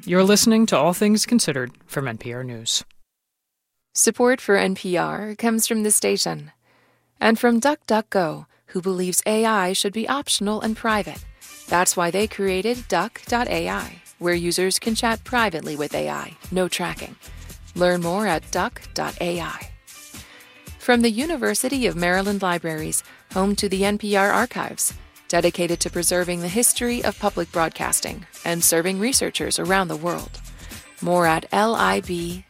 You're listening to All Things Considered from NPR News. Support for NPR comes from the station and from DuckDuckGo, who believes AI should be optional and private. That's why they created Duck.ai, where users can chat privately with AI, no tracking. Learn more at Duck.ai. From the University of Maryland Libraries, home to the NPR Archives, dedicated to preserving the history of public broadcasting and serving researchers around the world. More at lib.umd.edu.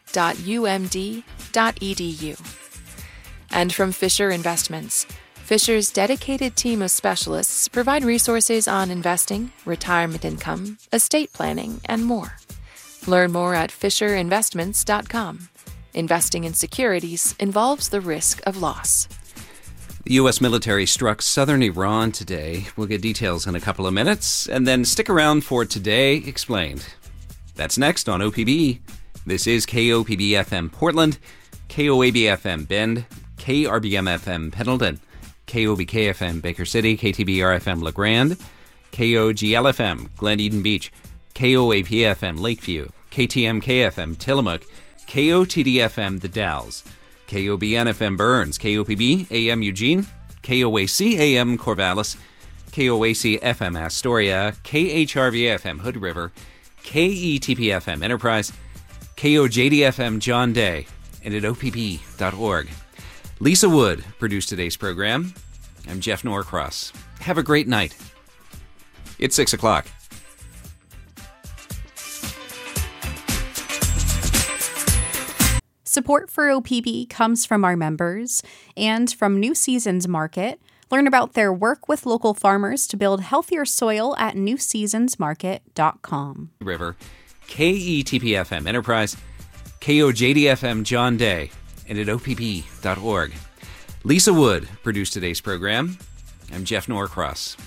And from Fisher Investments, Fisher's dedicated team of specialists provide resources on investing, retirement income, estate planning, and more. Learn more at fisherinvestments.com. Investing in securities involves the risk of loss. The U.S. military struck southern Iran today. We'll get details in a couple of minutes, and then stick around for Today Explained. That's next on OPB. This is KOPB-FM Portland, KOAB-FM Bend, KRBM-FM Pendleton, KOBK-FM Baker City, KTBR-FM LeGrand, KOGL-FM Glen Eden Beach, KOAP-FM Lakeview, KTMK-FM Tillamook, KOTD-FM The Dalles, KOBN-FM Burns, KOPB-AM Eugene, KOAC-AM Corvallis, KOAC-FM Astoria, KHRV-FM Hood River, KETP-FM Enterprise, KOJD-FM John Day, and at OPB.org. Lisa Wood produced today's program. I'm Jeff Norcross. Have a great night. It's 6 o'clock. Support for OPB comes from our members and from New Seasons Market. Learn about their work with local farmers to build healthier soil at newseasonsmarket.com. River, KETP-FM Enterprise, KOJD-FM John Day, and at OPB.org. Lisa Wood produced today's program. I'm Jeff Norcross.